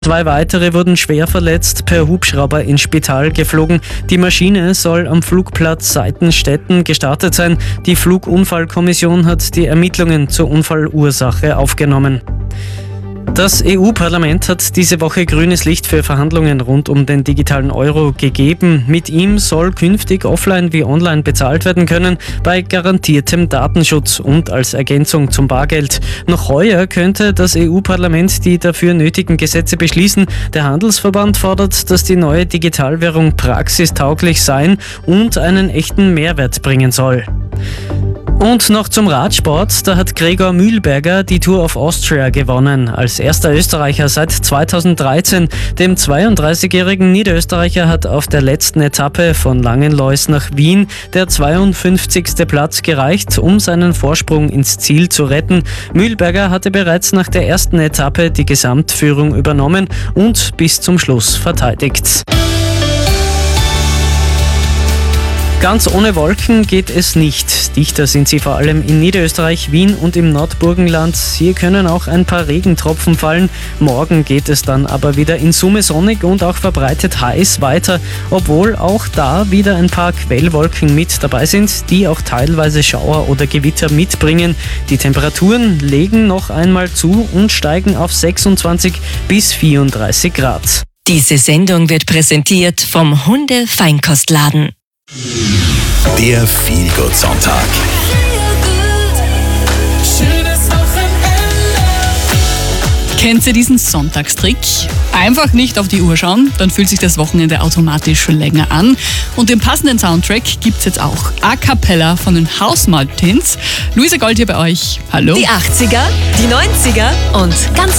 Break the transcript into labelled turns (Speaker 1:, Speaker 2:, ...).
Speaker 1: 2 weitere wurden schwer verletzt, per Hubschrauber ins Spital geflogen. Die Maschine soll am Flugplatz Seitenstetten gestartet sein. Die Flugunfallkommission hat die Ermittlungen zur Unfallursache aufgenommen. Das EU-Parlament hat diese Woche grünes Licht für Verhandlungen rund um den digitalen Euro gegeben. Mit ihm soll künftig offline wie online bezahlt werden können, bei garantiertem Datenschutz und als Ergänzung zum Bargeld. Noch heuer könnte das EU-Parlament die dafür nötigen Gesetze beschließen. Der Handelsverband fordert, dass die neue Digitalwährung praxistauglich sein und einen echten Mehrwert bringen soll. Und noch zum Radsport, da hat Gregor Mühlberger die Tour of Austria gewonnen. Als erster Österreicher seit 2013. Dem 32-jährigen Niederösterreicher hat auf der letzten Etappe von Langenlois nach Wien der 52. Platz gereicht, um seinen Vorsprung ins Ziel zu retten. Mühlberger hatte bereits nach der ersten Etappe die Gesamtführung übernommen und bis zum Schluss verteidigt. Ganz ohne Wolken geht es nicht. Dichter sind sie vor allem in Niederösterreich, Wien und im Nordburgenland. Hier können auch ein paar Regentropfen fallen. Morgen geht es dann aber wieder in Summe sonnig und auch verbreitet heiß weiter, obwohl auch da wieder ein paar Quellwolken mit dabei sind, die auch teilweise Schauer oder Gewitter mitbringen. Die Temperaturen legen noch einmal zu und steigen auf 26 bis 34 Grad.
Speaker 2: Diese Sendung wird präsentiert vom Hunde-Feinkostladen.
Speaker 3: Der Feel-Good-Sonntag.
Speaker 4: Kennt ihr diesen Sonntagstrick? Einfach nicht auf die Uhr schauen, dann fühlt sich das Wochenende automatisch schon länger an. Und den passenden Soundtrack gibt's jetzt auch. A Cappella von den Housemartins. Luisa Gold hier bei euch. Hallo.
Speaker 2: Die 80er, die 90er und ganz